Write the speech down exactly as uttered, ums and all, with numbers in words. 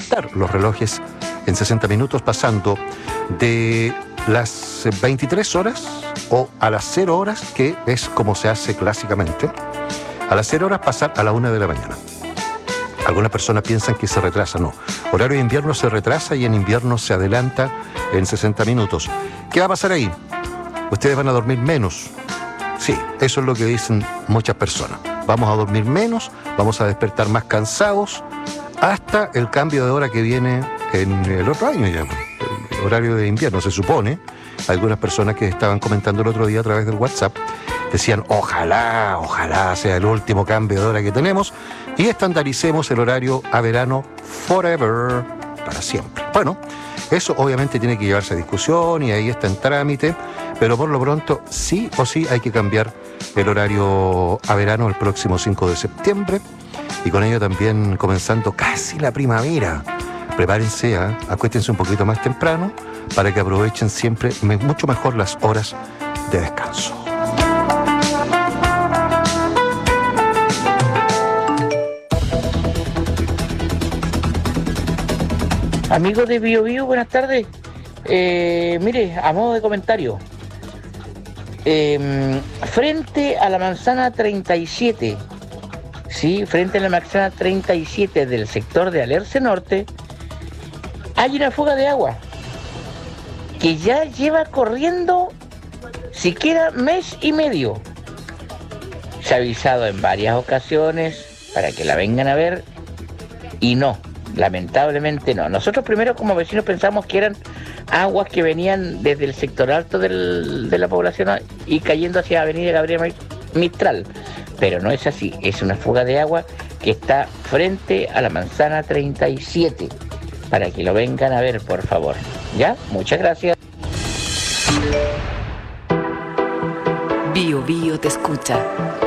adelantar los relojes en sesenta minutos, pasando de las veintitrés horas o a las cero horas, que es como se hace clásicamente, a las cero horas pasar a la una de la mañana. Algunas personas piensan que se retrasa, no. Horario de invierno se retrasa y en invierno se adelanta en sesenta minutos. ¿Qué va a pasar ahí? Ustedes van a dormir menos. Sí, eso es lo que dicen muchas personas. Vamos a dormir menos, vamos a despertar más cansados, hasta el cambio de hora que viene en el otro año ya, el horario de invierno, se supone. Algunas personas que estaban comentando el otro día a través del WhatsApp decían, ojalá, ojalá sea el último cambio de hora que tenemos y estandaricemos el horario a verano forever, para siempre. Bueno, eso obviamente tiene que llevarse a discusión y ahí está en trámite, pero por lo pronto sí o sí hay que cambiar el horario a verano el próximo cinco de septiembre y con ello también comenzando casi la primavera. Prepárense, ¿eh? Acuéstense un poquito más temprano para que aprovechen siempre me, mucho mejor las horas de descanso. Amigos de Bio Bio, buenas tardes. Eh, mire, a modo de comentario, eh, frente a la manzana treinta y siete, sí, frente a la manzana treinta y siete del sector de Alerce Norte, hay una fuga de agua que ya lleva corriendo siquiera mes y medio. Se ha avisado en varias ocasiones para que la vengan a ver y no. Lamentablemente no. Nosotros primero como vecinos pensamos que eran aguas que venían desde el sector alto del, de la población y cayendo hacia Avenida Gabriel Mistral, pero no es así, es una fuga de agua que está frente a la manzana treinta y siete, para que lo vengan a ver, por favor. ¿Ya? Muchas gracias. Bio Bio te escucha.